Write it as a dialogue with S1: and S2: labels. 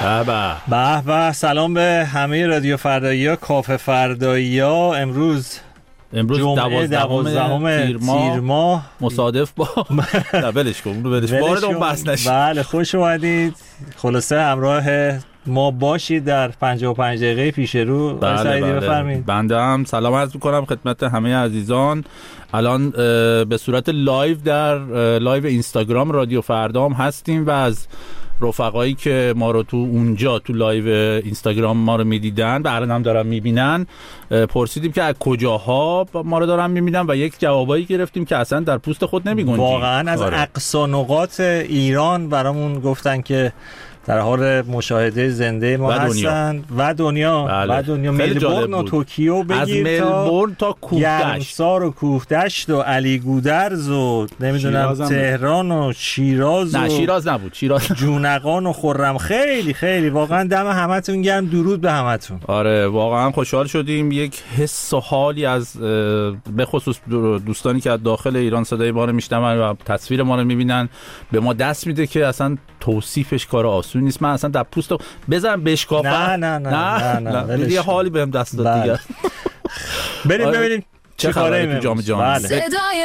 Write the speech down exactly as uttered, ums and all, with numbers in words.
S1: به
S2: به به. سلام به همه رادیو فردایی‌ها، کافه فردایی‌ها. امروز
S1: امروز دوازدهم تیر ماه,
S2: ماه
S1: مصادف با نه ولش کن اون ولش وارد اون بحث نشید.
S2: بله خوش اومدید. خلاصه همراه ما باشید در پنجاه و پنج دقیقه پیش رو.
S1: بله بله.
S2: بفرمایید.
S1: بنده هم سلام عرض می‌کنم خدمت همه عزیزان. الان به صورت لایو در لایو اینستاگرام رادیو فردا هم هستیم و از رفقایی که ما رو تو اونجا تو لایو اینستاگرام ما رو میدیدن و الان هم دارن میبینن پرسیدیم که از کجاها ما رو دارن میبینن و یک جوابایی گرفتیم که اصلا در پوست خود نمیگنجید.
S2: واقعا از
S1: آره.
S2: اقصا نقاط ایران برامون گفتن که در حال مشاهده زنده ما
S1: و دنیا.
S2: هستند و دنیا
S1: بله.
S2: و دنیا ملبورن و توکیو بگیر
S1: از ملبورن تا کوهدشت،
S2: گرمسار و کوهدشت و علی گودرز و نمیدونم تهران و شیراز.
S1: نه
S2: و
S1: شیراز نبود، شیراز
S2: جونقان و خرم. خیلی خیلی واقعا دم همتون گرم. درود به همتون.
S1: آره واقعا خوشحال شدیم. یک حس و حالی از به خصوص دوستانی که از داخل ایران صدای ما رو میشنون و تصویر ما رو میبینن به ما دست میده که اصلا توصیفش کار آسون نیست. من اصلا در پوست بزنم بشکافم.
S2: نه نه نه نه, نه, نه.
S1: یه حالی بهم دست داد دیگه.
S2: بریم ببینیم چه کاره
S1: تو جام جهانی.